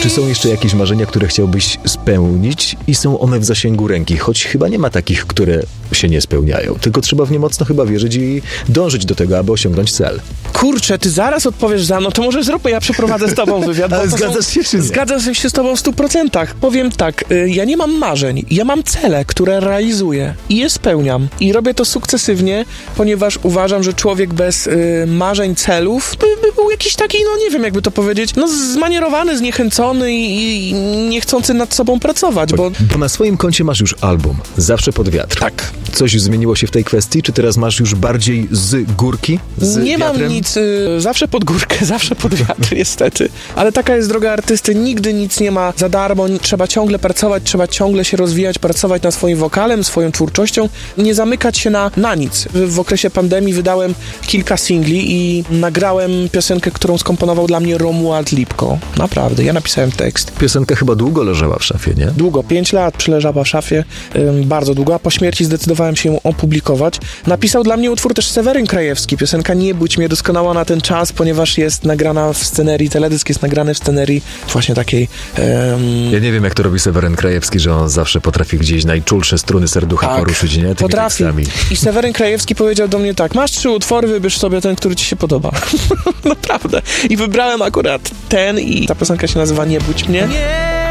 Czy są jeszcze jakieś marzenia, które chciałbyś spełnić i są one w zasięgu ręki? Choć chyba nie ma takich, które się nie spełniają. Tylko trzeba w nie mocno chyba wierzyć i dążyć do tego, aby osiągnąć cel. Kurczę, ty zaraz odpowiesz za mną, to może zróbmy, ja przeprowadzę z tobą wywiad. Ale zgadzasz się czy nie? Zgadzam się z tobą w 100%. Powiem tak, ja nie mam marzeń, ja mam cele, które realizuję i je spełniam. I robię to sukcesywnie, ponieważ uważam, że człowiek bez marzeń, celów by był jakiś taki, no nie wiem jakby to powiedzieć, no zmanierowany, zniechęcony i nie chcący nad sobą pracować, bo na swoim koncie masz już album Zawsze pod wiatr. tak. Coś zmieniło się w tej kwestii? Czy teraz masz już bardziej z górki? Nie wiatrem? mam nic, zawsze pod górkę, zawsze pod wiatr niestety, ale taka jest droga artysty, nigdy nic nie ma za darmo, trzeba ciągle pracować, trzeba ciągle się rozwijać, pracować nad swoim wokalem, swoją twórczością, nie zamykać się na nic. W okresie pandemii wydałem kilka singli i nagrałem piosenkę, którą skomponował dla mnie Romuald Lipko. Naprawdę, ja napisałem tekst. Piosenka chyba długo leżała w szafie, nie? Długo, 5 lat przeleżała w szafie, bardzo długo, a po śmierci zdecydowałem się ją opublikować. Napisał dla mnie utwór też Seweryn Krajewski, piosenka Nie budź mnie, doskonała na ten czas, ponieważ jest nagrana w scenerii, teledysk jest nagrany w scenerii właśnie takiej... Ja nie wiem, jak to robi Seweryn Krajewski, że on zawsze potrafi gdzieś najczulsze struny serducha poruszyć, nie? Tymi Potrafi. tekstami. I Seweryn Krajewski powiedział do mnie tak, masz 3 utwory, wybierz sobie ten, który ci się podoba. Naprawdę. I wybrałem akurat ten i ta piosenka się nazywa Nie budź mnie.